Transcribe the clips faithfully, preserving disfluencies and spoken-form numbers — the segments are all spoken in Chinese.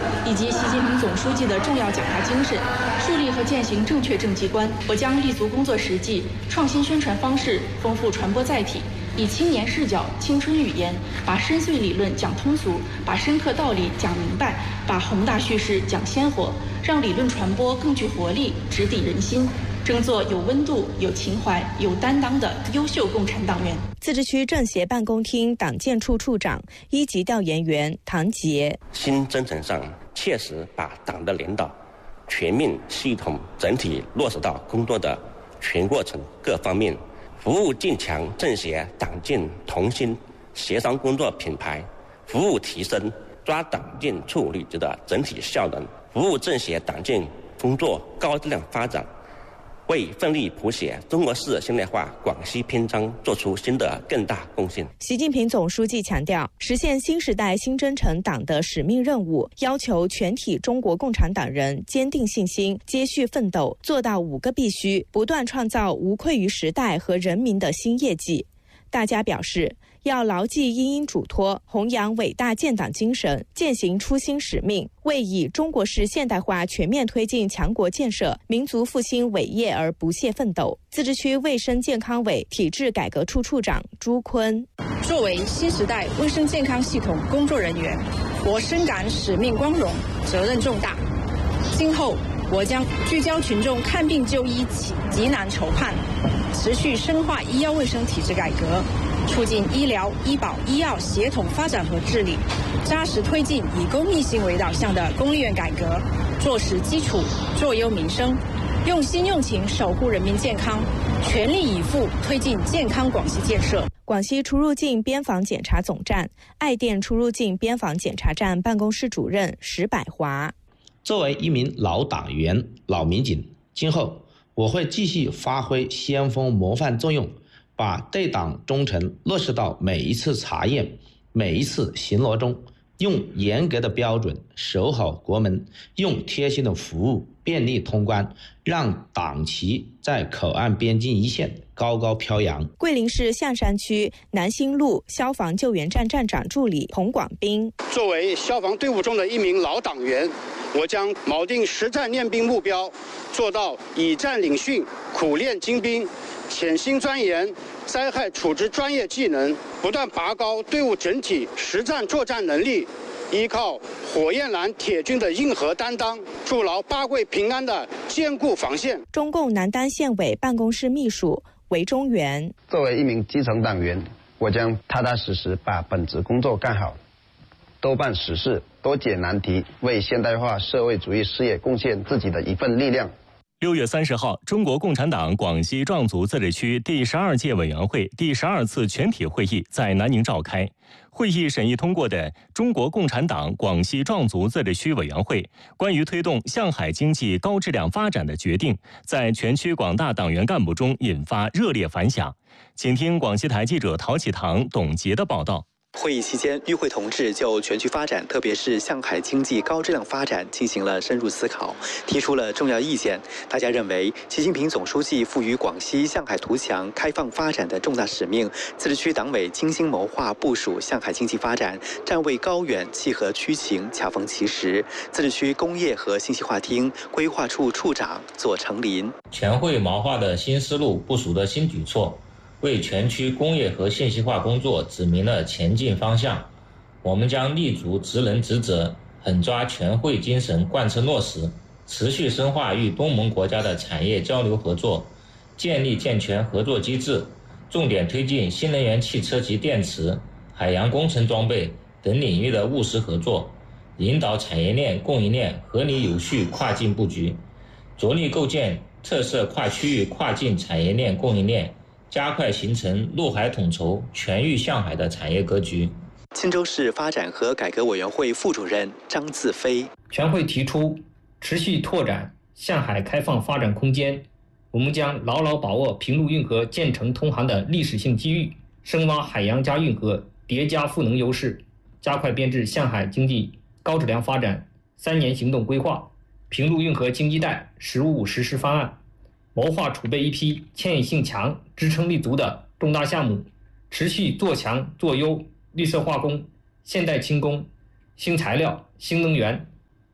以及习近平总书记的重要讲话精神，树立和践行正确政绩观。我将立足工作实际，创新宣传方式，丰富传播载体，以青年视角、青春语言，把深邃理论讲通俗，把深刻道理讲明白，把宏大叙事讲鲜活，让理论传播更具活力，直抵人心，争做有温度、有情怀、有担当的优秀共产党员。 自治区政协办公厅党建处处长、一级调研员唐杰， 新征程上切实把党的领导全面、系统、整体落实到工作的全过程各方面，服务进强政协党建同心协商工作品牌，服务提升抓党建处履职的整体效能，服务政协党建工作高质量发展，为奋力谱写中国式现代化广西篇章做出新的更大贡献。 习近平总书记强调，实现新时代新征程党的使命任务，要求全体中国共产党人坚定信心，接续奋斗，做到五个必须，不断创造无愧于时代和人民的新业绩。大家表示，要牢记殷殷嘱托，弘扬伟大建党精神，践行初心使命，为以中国式现代化全面推进强国建设、民族复兴伟业而不懈奋斗。自治区卫生健康委体制改革处处长朱坤， 作为新时代卫生健康系统工作人员，我深感使命光荣，责任重大。今后我将聚焦群众看病就医急难愁盼，持续深化医药卫生体制改革，促进医疗、医保、医药协同发展和治理，扎实推进以公益性为导向的公立院改革，做实基础，做优民生，用心用情守护人民健康，全力以赴推进健康广西建设。 广西出入境边防检查总站爱店出入境边防检查站办公室主任石百华， 作为一名老党员、老民警，今后我会继续发挥先锋模范作用，把对党忠诚落实到每一次查验、每一次巡逻中，用严格的标准守好国门，用贴心的服务便利通关，让党旗在口岸边境一线高高飘扬。 桂林市象山区南兴路消防救援站站长助理彭广斌， 作为消防队伍中的一名老党员，我将锚定实战练兵目标，做到以战领训、苦练精兵、潜心钻研灾害处置专业技能，不断拔高队伍整体实战作战能力，依靠火焰蓝铁军的硬核担当，筑牢八桂平安的坚固防线。 中共南丹县委办公室秘书韦中原， 作为一名基层党员，我将踏踏实实把本职工作干好，多办实事，多解难题，为现代化社会主义事业贡献自己的一份力量。 六月三十号，中国共产党广西壮族自治区第十二届委员会第十二次全体会议在南宁召开。会议审议通过的《中国共产党广西壮族自治区委员会关于推动向海经济高质量发展的决定》在全区广大党员干部中引发热烈反响。请听广西台记者陶启堂、董洁的报道。 会议期间，与会同志就全区发展，特别是向海经济高质量发展进行了深入思考，提出了重要意见。大家认为，习近平总书记赋予广西向海图强、开放发展的重大使命，自治区党委精心谋划部署向海经济发展，站位高远，契合区情，恰逢其时。自治区工业和信息化厅规划处处长左成林， 全会谋划的新思路，部署的新举措，为全区工业和信息化工作指明了前进方向。我们将立足职能职责，狠抓全会精神贯彻落实，持续深化与东盟国家的产业交流合作，建立健全合作机制，重点推进新能源汽车及电池、海洋工程装备等领域的务实合作，引导产业链供应链合理有序跨境布局，着力构建特色跨区域跨境产业链供应链，加快形成陆海统筹、全域向海的产业格局。 钦州市发展和改革委员会副主任张自飞， 全会提出持续拓展向海开放发展空间，我们将牢牢把握平陆运河建成通航的历史性机遇，深挖海洋加运河叠加赋能优势，加快编制向海经济高质量发展三年行动规划、平陆运河经济带“十五五”实施方案，谋划储备一批牵引性强、支撑力足的重大项目，持续做强做优绿色化工、现代轻工、新材料、新能源、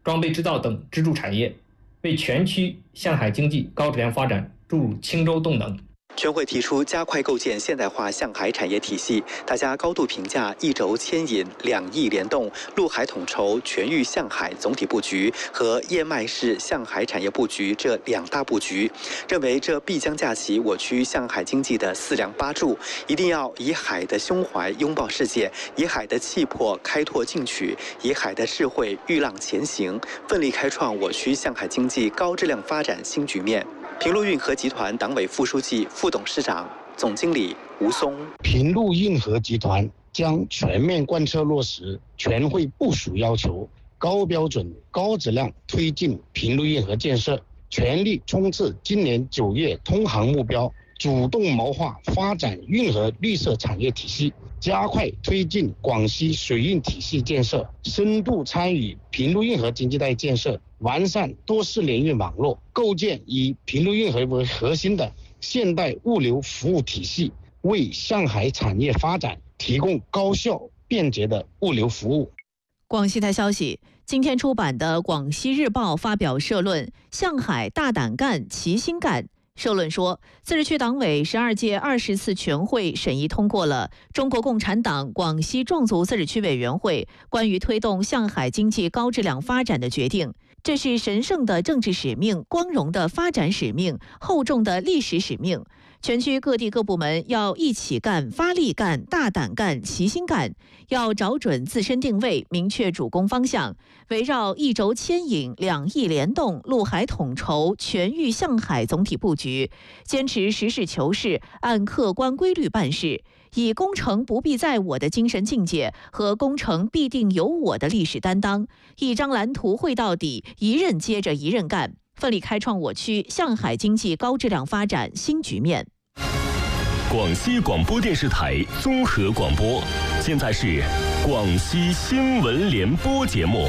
装备制造等支柱产业，为全区向海经济高质量发展注入轻舟动能。 全会提出加快构建现代化向海产业体系，大家高度评价一轴牵引、两翼联动、陆海统筹、全域向海总体布局和燕麦式向海产业布局这两大布局，认为这必将架起我区向海经济的四梁八柱，一定要以海的胸怀拥抱世界，以海的气魄开拓进取，以海的智慧御浪前行，奋力开创我区向海经济高质量发展新局面。平陆运河集团党委副书记、副董事长、总经理吴松， 平陆运河集团将全面贯彻落实全会部署要求，高标准、高质量推进平陆运河建设，全力冲刺今年九月通航目标，主动谋划发展运河绿色产业体系，加快推进广西水运体系建设，深度参与平陆运河经济带建设，完善多式联运网络，构建以平陆运河为核心的现代物流服务体系，为向海产业发展提供高效便捷的物流服务。 广西台消息，今天出版的《广西日报》发表社论：向海大胆干，齐心干。社论说，自治区党委十二届二十次全会审议通过了中国共产党广西壮族自治区委员会关于推动向海经济高质量发展的决定。这是神圣的政治使命、光荣的发展使命、厚重的历史使命。全区各地各部门要一起干、发力干、大胆干、齐心干，要找准自身定位，明确主攻方向，围绕一轴牵引、两翼联动、陆海统筹、全域向海总体布局，坚持实事求是，按客观规律办事，以工程不必在我的精神境界和工程必定有我的历史担当，一张蓝图绘到底，一任接着一任干，奋力开创我区向海经济高质量发展新局面。 广西广播电视台综合广播，现在是广西新闻联播节目。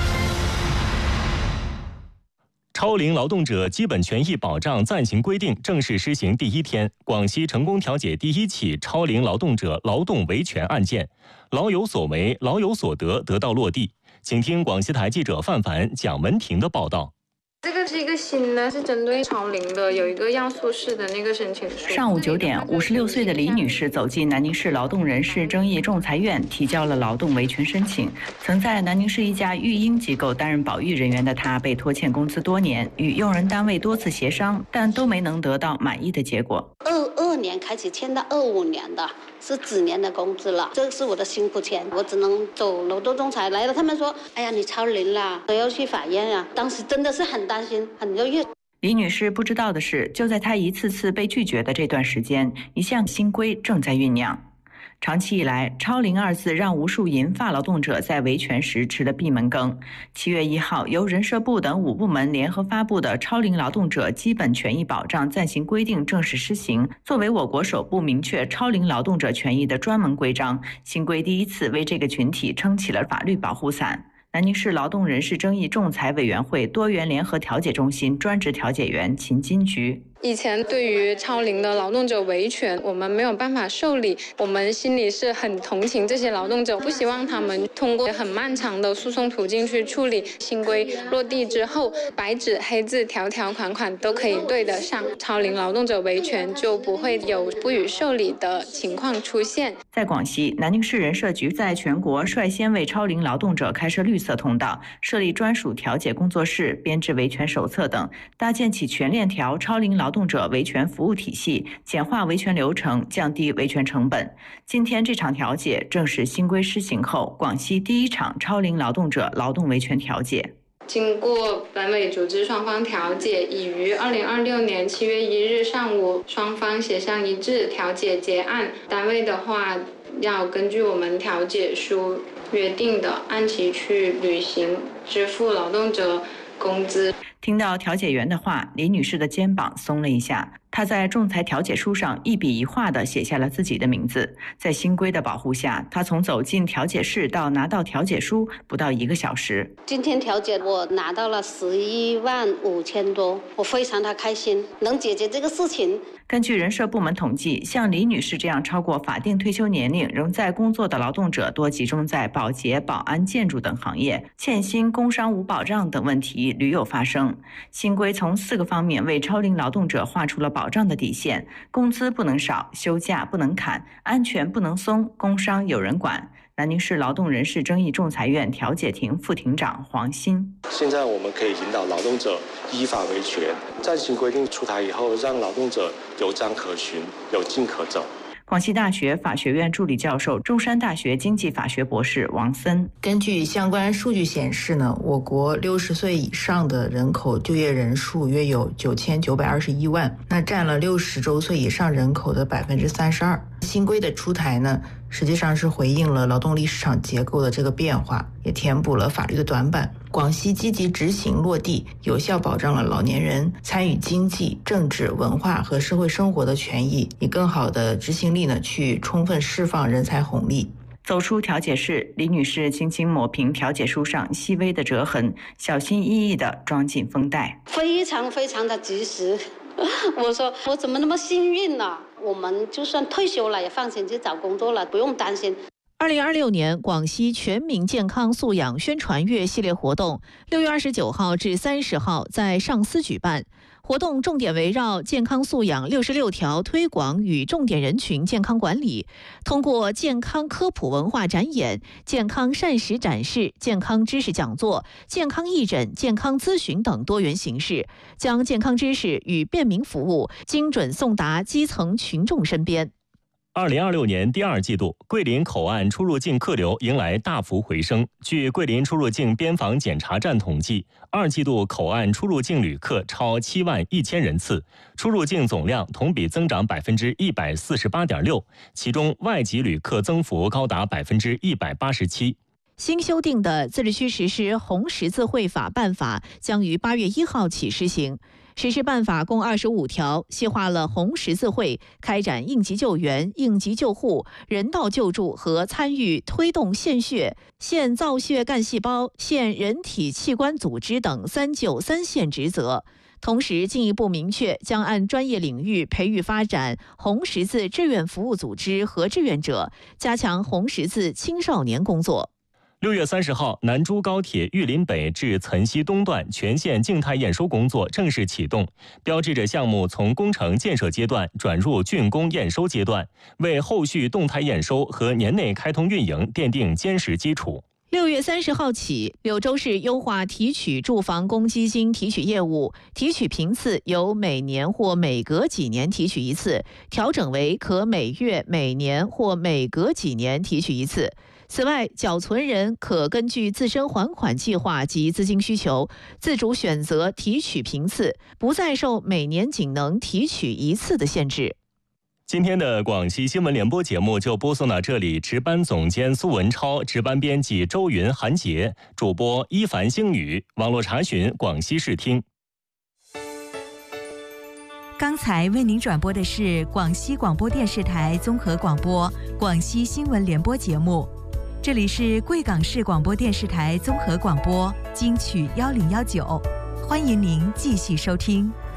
超龄劳动者基本权益保障暂行规定正式施行第一天，广西成功调解第一起超龄劳动者劳动维权案件，老有所为，老有所得，得到落地。请听广西台记者范凡、蒋文婷的报道。 这个是一个新的，是针对超龄的，有一个要素式的那个申请书。 上午九点，五十六岁的李女士走进南宁市劳动人事争议仲裁院，提交了劳动维权申请。曾在南宁市一家育婴机构担任保育人员的她，被拖欠工资多年，与用人单位多次协商，但都没能得到满意的结果。 二二年开始欠到二五年的，是几年的工资了，这是我的辛苦钱，我只能走劳动仲裁来了。他们说：“哎呀，你超龄了，都要去法院啊！”当时真的是很担心，很犹豫。 李女士不知道的是，就在她一次次被拒绝的这段时间，一项新规正在酝酿。长期以来，超龄二字让无数银发劳动者在维权时吃了闭门羹。七月一号，由人社部等五部门联合发布的《超龄劳动者基本权益保障暂行规定》正式施行，作为我国首部明确超龄劳动者权益的专门规章，新规第一次为这个群体撑起了法律保护伞。南宁市劳动人事争议仲裁委员会多元联合调解中心专职调解员秦金菊。 以前对于超龄的劳动者维权，我们没有办法受理，我们心里是很同情这些劳动者，不希望他们通过很漫长的诉讼途径去处理。新规落地之后，白纸黑字、条条款款都可以对得上，超龄劳动者维权就不会有不予受理的情况出现。 在广西，南宁市人社局在全国率先为超龄劳动者开设绿色通道，设立专属调解工作室，编制维权手册等，搭建起全链条超龄劳动者维权服务体系，简化维权流程，降低维权成本。今天这场调解正是新规施行后广西第一场超龄劳动者劳动维权调解。 经过本委组织双方调解，已于二零二六年七月一日上午双方协商一致调解结案。单位的话要根据我们调解书约定的，按期去履行，支付劳动者工资。 听到调解员的话，李女士的肩膀松了一下。她在仲裁调解书上一笔一画地写下了自己的名字。在新规的保护下，她从走进调解室到拿到调解书不到一个小时。 今天调解我拿到了十一万五千多，我非常的开心，能解决这个事情。 根据人社部门统计，像李女士这样超过法定退休年龄仍在工作的劳动者多集中在保洁、保安、建筑等行业，欠薪、工伤无保障等问题屡有发生。新规从四个方面为超龄劳动者划出了保障的底线：工资不能少，休假不能砍，安全不能松，工伤有人管。南宁市劳动人事争议仲裁院调解庭副庭长黄鑫： 现在我们可以引导劳动者依法维权，在新规定出台以后，让劳动者有章可循，有径可走。 广西大学法学院助理教授、中山大学经济法学博士王森： 根据相关数据显示呢，我国六十岁以上的人口就业人数约有九千九百二十一万，那占了六十周岁以上人口的百分之三十二。新规的出台呢，实际上是回应了劳动力市场结构的这个变化，也填补了法律的短板。广西积极执行落地，有效保障了老年人参与经济、政治、文化和社会生活的权益，以更好的执行力呢，去充分释放人才红利。 走出调解室，李女士轻轻抹平调解书上细微的折痕，小心翼翼地装进封袋， 非常非常的及时。我说我怎么那么幸运呢、啊？我们就算退休了也放心去找工作了，不用担心。 二零二六年广西全民健康素养宣传月系列活动，六月二十九号至三十号在上思举办。活动重点围绕健康素养六十六条推广与重点人群健康管理，通过健康科普文化展演、健康膳食展示、健康知识讲座、健康义诊、健康咨询等多元形式，将健康知识与便民服务精准送达基层群众身边。 二零二六年第二季度，桂林口岸出入境客流迎来大幅回升。据桂林出入境边防检查站统计，二季度口岸出入境旅客超七万一千人次，出入境总量同比增长百分之一百四十八点六，其中外籍旅客增幅高达百分之一百八十七。 新修订的自治区实施红十字会法办法将于八月一号起施行。实施办法共二十五条，细化了红十字会开展应急救援、应急救护、人道救助和参与推动献血、献造血干细胞、献人体器官组织等三救三献职责。同时，进一步明确将按专业领域培育发展红十字志愿服务组织和志愿者，加强红十字青少年工作。 六月三十号，南珠高铁玉林北至岑溪东段全线静态验收工作正式启动，标志着项目从工程建设阶段转入竣工验收阶段，为后续动态验收和年内开通运营奠定坚实基础。 六月三十号起，柳州市优化提取住房公积金提取业务，提取频次由每年或每隔几年提取一次，调整为可每月、每年或每隔几年提取一次。此外，缴存人可根据自身还款计划及资金需求，自主选择提取频次，不再受每年仅能提取一次的限制。 今天的广西新闻联播节目就播送到这里，值班总监苏文超，值班编辑周云、韩杰，主播一凡、星宇，网络查询广西视听。 刚才为您转播的是广西广播电视台综合广播广西新闻联播节目，这里是贵港市广播电视台综合广播金曲幺零幺九，欢迎您继续收听。